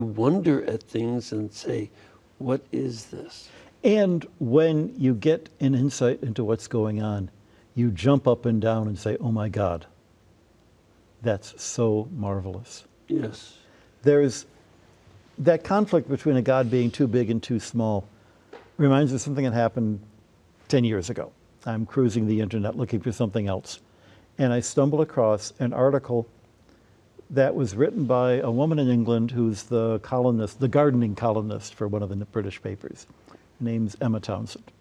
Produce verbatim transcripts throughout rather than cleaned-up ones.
wonder at things and say, what is this? And when you get an insight into what's going on, you jump up and down and say, oh my God, that's so marvelous. Yes. There's that conflict between a God being too big and too small reminds me of something that happened ten years ago. I'm cruising the internet looking for something else, and I stumble across an article that was written by a woman in England who's the columnist, the gardening columnist for one of the British papers. Her name's Emma Townsend.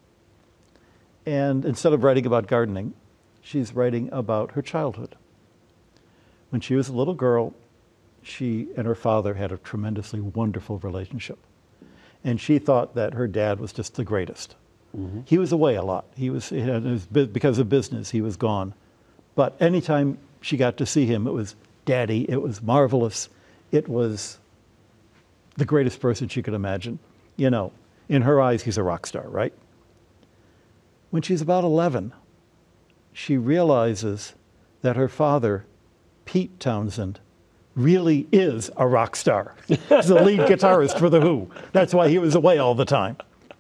And instead of writing about gardening, she's writing about her childhood. When she was a little girl, she and her father had a tremendously wonderful relationship. And she thought that her dad was just the greatest. Mm-hmm. He was away a lot. He was, he had, it was, because of business, he was gone. But anytime she got to see him, it was Daddy, it was marvelous. It was the greatest person she could imagine. You know, in her eyes, he's a rock star, right? When she's about eleven, she realizes that her father, Pete Townsend, really is a rock star. He's the lead guitarist for The Who. That's why he was away all the time.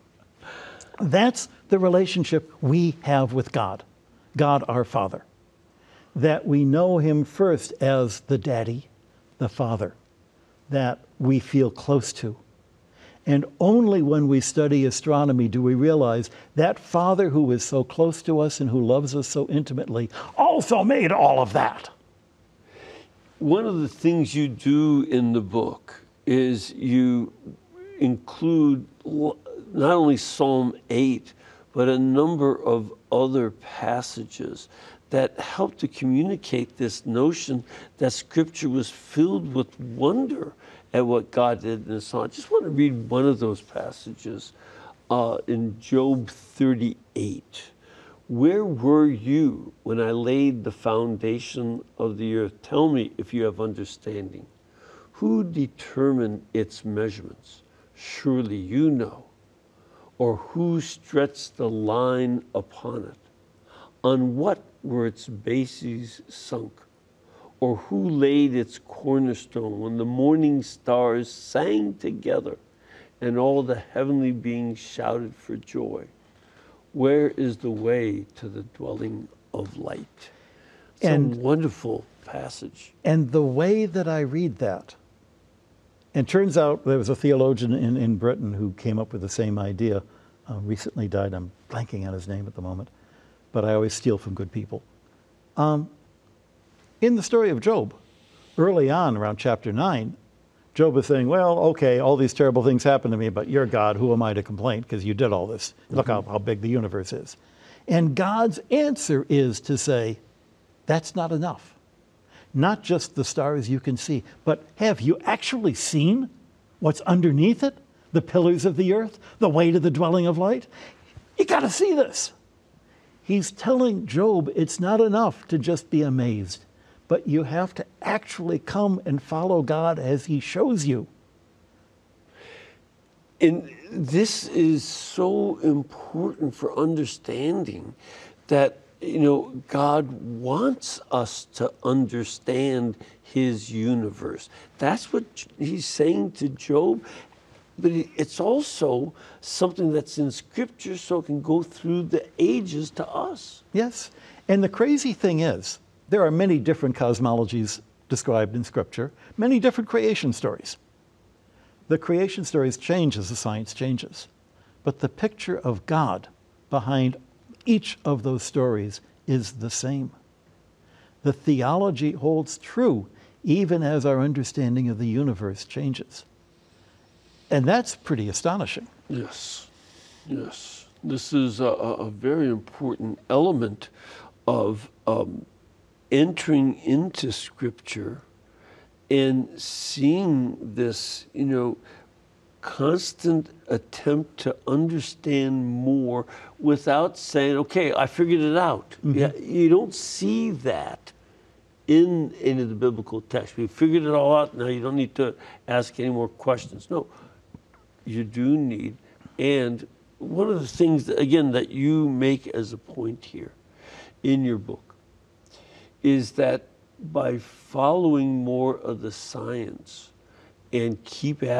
That's the relationship we have with God, God our Father. That we know him first as the daddy, the father, that we feel close to. And only when we study astronomy do we realize that Father who is so close to us and who loves us so intimately also made all of that. One of the things you do in the book is you include not only Psalm eight, but a number of other passages that help to communicate this notion that Scripture was filled with wonder at what God did in the song. I just want to read one of those passages uh, in Job thirty-eight. Where were you when I laid the foundation of the earth? Tell me if you have understanding. Who determined its measurements? Surely you know. Or who stretched the line upon it? On what were its bases sunk? Or who laid its cornerstone when the morning stars sang together and all the heavenly beings shouted for joy? Where is the way to the dwelling of light? It's and, a wonderful passage. And the way that I read that, and turns out there was a theologian in, in Britain who came up with the same idea, uh, recently died, I'm blanking on his name at the moment, but I always steal from good people. Um, in the story of Job, early on, around chapter nine, Job is saying, well, okay, all these terrible things happened to me, but you're God, who am I to complain? Because you did all this. Mm-hmm. Look how, how big the universe is. And God's answer is to say, that's not enough. Not just the stars you can see, but have you actually seen what's underneath it? The pillars of the earth, the way to the dwelling of light? You got to see this. He's telling Job it's not enough to just be amazed, but you have to actually come and follow God as he shows you. And this is so important for understanding that, you know, God wants us to understand his universe. That's what he's saying to Job. But it's also something that's in Scripture, so it can go through the ages to us. Yes. And the crazy thing is, there are many different cosmologies described in Scripture, many different creation stories. The creation stories change as the science changes. But the picture of God behind each of those stories is the same. The theology holds true even as our understanding of the universe changes. And that's pretty astonishing. Yes, yes. This is a, a very important element of um, entering into Scripture and seeing this, you know, constant attempt to understand more without saying, okay, I figured it out. Mm-hmm. Yeah, you don't see that in any of the biblical text. We figured it all out, now you don't need to ask any more questions. No, you do need, and one of the things, that, again, that you make as a point here in your book is that by following more of the science and keep